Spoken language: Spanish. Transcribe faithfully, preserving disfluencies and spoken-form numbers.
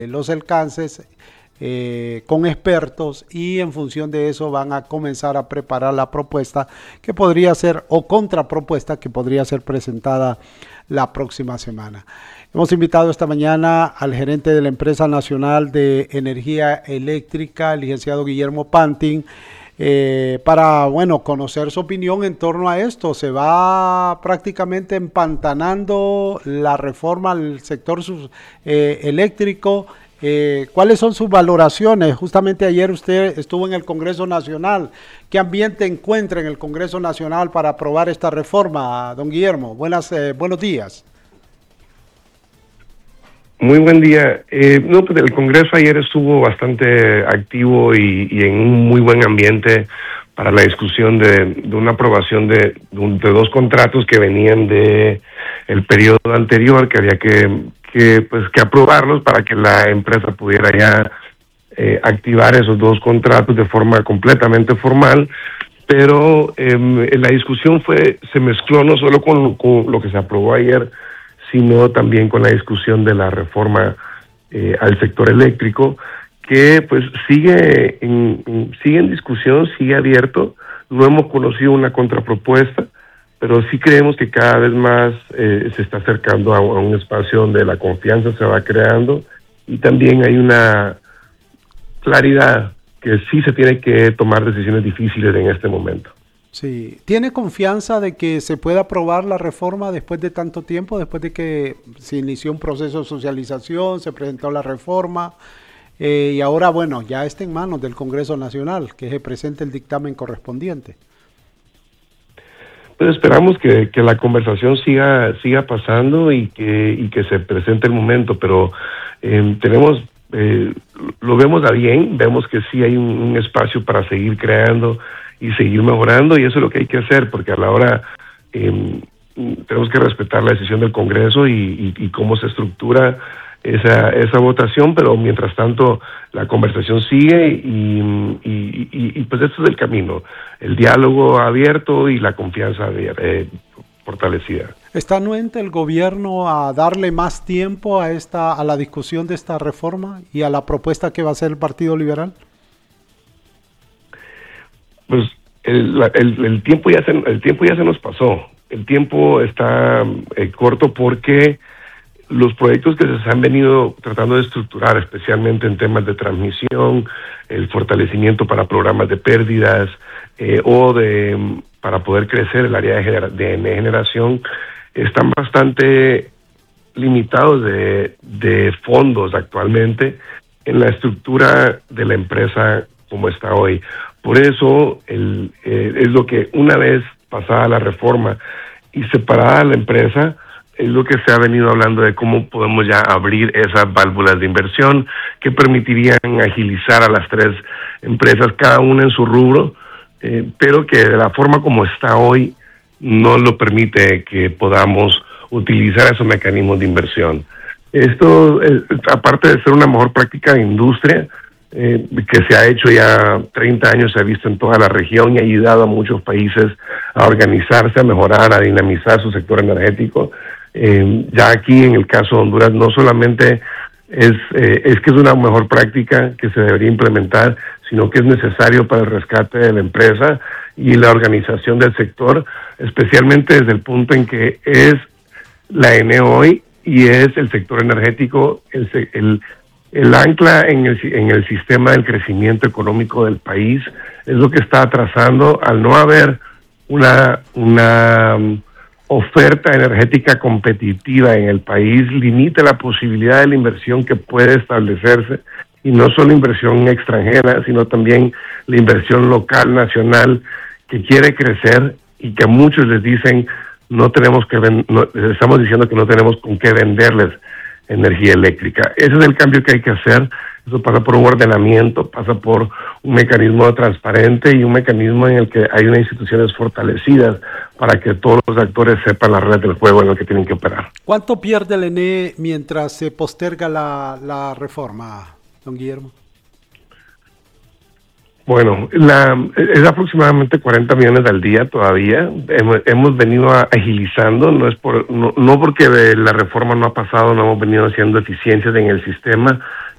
los alcances eh, con expertos, y en función de eso van a comenzar a preparar la propuesta que podría ser, o contrapropuesta que podría ser presentada la próxima semana. Hemos invitado esta mañana al gerente de la Empresa Nacional de Energía Eléctrica, el licenciado Guillermo Pantin, eh, para, bueno, conocer su opinión en torno a esto. Se va prácticamente empantanando la reforma al sector sus, eh, eléctrico. Eh, ¿Cuáles son sus valoraciones? Justamente ayer usted estuvo en el Congreso Nacional. ¿Qué ambiente encuentra en el Congreso Nacional para aprobar esta reforma, don Guillermo? Buenas, eh, buenos días. Muy buen día. Eh, no, pues el Congreso ayer estuvo bastante activo y, y en un muy buen ambiente para la discusión de, de una aprobación de, de, un, de dos contratos que venían de el periodo anterior, que había que, que pues que aprobarlos para que la empresa pudiera ya eh, activar esos dos contratos de forma completamente formal. Pero eh, la discusión fue se mezcló no solo con, con lo que se aprobó ayer, sino también con la discusión de la reforma eh, al sector eléctrico, que pues sigue en, en, sigue en discusión, sigue abierto. No hemos conocido una contrapropuesta, pero sí creemos que cada vez más eh, se está acercando a, a un espacio donde la confianza se va creando y también hay una claridad que sí se tiene que tomar decisiones difíciles en este momento. Sí, ¿tiene confianza de que se pueda aprobar la reforma después de tanto tiempo, después de que se inició un proceso de socialización, se presentó la reforma eh, y ahora, bueno, ya está en manos del Congreso Nacional, que se presente el dictamen correspondiente? Pues esperamos que, que la conversación siga siga pasando y que y que se presente el momento, pero eh, tenemos eh, lo vemos a bien, vemos que sí hay un, un espacio para seguir creando y seguir mejorando, y eso es lo que hay que hacer, porque a la hora eh, tenemos que respetar la decisión del Congreso y, y, y cómo se estructura esa esa votación, pero mientras tanto la conversación sigue y, y, y, y pues este es el camino, el diálogo abierto y la confianza eh, fortalecida. ¿Está anuente el gobierno a darle más tiempo a esta a la discusión de esta reforma y a la propuesta que va a hacer el Partido Liberal? Pues el, el, el tiempo ya se el tiempo ya se nos pasó. El tiempo está eh, corto porque los proyectos que se han venido tratando de estructurar, especialmente en temas de transmisión, el fortalecimiento para programas de pérdidas eh, o de para poder crecer el área de, gener de generación, están bastante limitados de, de fondos actualmente en la estructura de la empresa como está hoy. Por eso el, eh, es lo que una vez pasada la reforma y separada la empresa, es lo que se ha venido hablando de cómo podemos ya abrir esas válvulas de inversión que permitirían agilizar a las tres empresas, cada una en su rubro, eh, pero que de la forma como está hoy no lo permite que podamos utilizar esos mecanismos de inversión. Esto, eh, aparte de ser una mejor práctica de industria, Eh, que se ha hecho ya treinta años, se ha visto en toda la región y ha ayudado a muchos países a organizarse, a mejorar, a dinamizar su sector energético. Eh, ya aquí en el caso de Honduras no solamente es, eh, es que es una mejor práctica que se debería implementar, sino que es necesario para el rescate de la empresa y la organización del sector, especialmente desde el punto en que es la E N E hoy y es el sector energético el, el El ancla en el, en el sistema del crecimiento económico del país, es lo que está atrasando al no haber una, una um, oferta energética competitiva en el país, limita la posibilidad de la inversión que puede establecerse, y no solo inversión extranjera, sino también la inversión local, nacional, que quiere crecer y que a muchos les dicen, no tenemos que ven no, les estamos diciendo que no tenemos con qué venderles energía eléctrica. Ese es el cambio que hay que hacer. Eso pasa por un ordenamiento, pasa por un mecanismo transparente y un mecanismo en el que hay unas instituciones fortalecidas para que todos los actores sepan las reglas del juego en el que tienen que operar. ¿Cuánto pierde el E N E mientras se posterga la, la reforma, don Guillermo? Bueno, la, es aproximadamente cuarenta millones al día todavía. Hemos, hemos venido agilizando, no es por no, no porque la reforma no ha pasado, no hemos venido haciendo eficiencias en el sistema,